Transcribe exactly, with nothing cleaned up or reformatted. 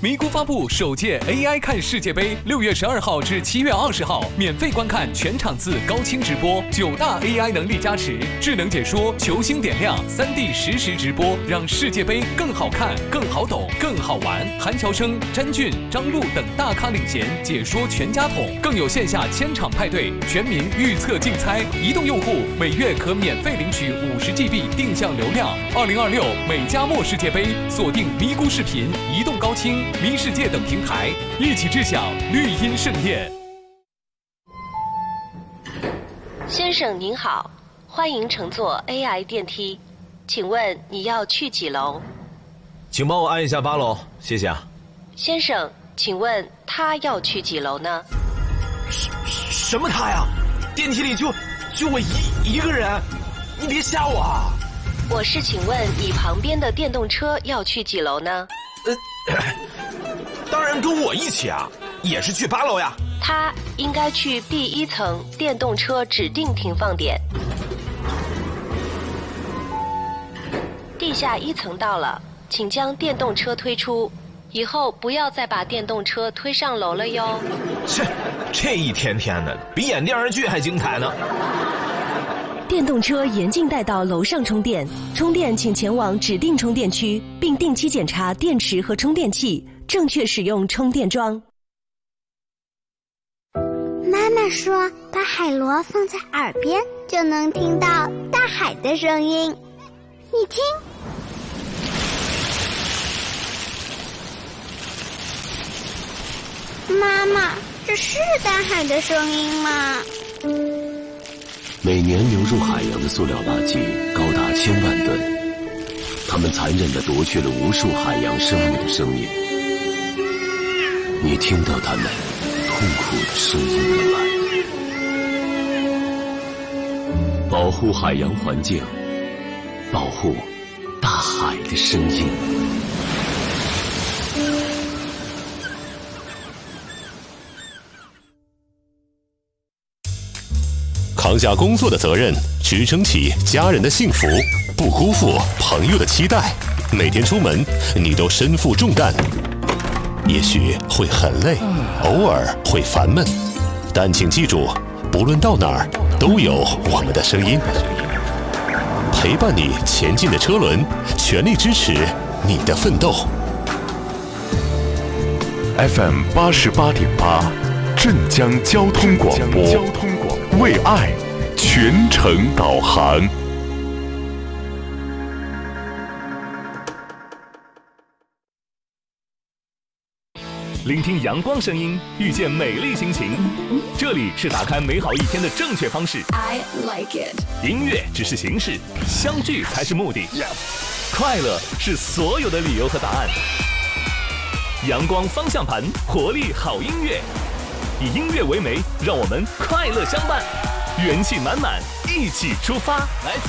咪咕发布首届 A I 看世界杯，六月十二号至七月二十号，免费观看全场次高清直播，九大 A I 能力加持，智能解说，球星点亮，三 D 实时直播，让世界杯更好看、更好懂、更好玩。韩乔生、詹俊、张璐等大咖领衔解说全家桶，更有线下千场派对，全民预测竞猜。移动用户每月可免费领取五十 G B 定向流量。二零二六美加墨世界杯，锁定咪咕视频、移动高清、咪世界等平台，一起知晓绿茵盛宴。 先生您好，欢迎乘坐 A I 电梯，请问你要去几楼？ 请帮我按一下八楼，谢谢啊。 先生，请问他要去几楼呢？ 什什么他呀？电梯里就就我一一个人，你别吓我啊！ 我是请问你旁边的电动车要去几楼呢？ 呃，当然跟我一起啊，也是去八楼呀。 他应该去第一层电动车指定停放点。地下一层到了，请将电动车推出，以后不要再把电动车推上楼了哟。 切，这一天天的，比演电视剧还精彩呢。 电动车严禁带到楼上充电，充电请前往指定充电区，并定期检查电池和充电器，正确使用充电桩。 妈妈说，把海螺放在耳边，就能听到大海的声音。你听，妈妈，这是大海的声音吗？ 每年流入海洋的塑料垃圾高达千万吨，它们残忍地夺去了无数海洋生物的生命。你听到它们痛苦的声音了吗？保护海洋环境，保护大海的声音。 扛下工作的责任，支撑起家人的幸福，不辜负朋友的期待。每天出门，你都身负重担，也许会很累，偶尔会烦闷，但请记住，不论到哪儿，都有我们的声音，陪伴你前进的车轮，全力支持你的奋斗。 F M 八十八点八，镇江交通广播，交通广播为爱全程导航。 聆听阳光声音，遇见美丽心情。这里是打开美好一天的正确方式。 I like it。 音乐只是形式，相聚才是目的。快乐是所有的理由和答案。阳光方向盘，活力好音乐，以音乐为媒，让我们快乐相伴，元气满满，一起出发。来。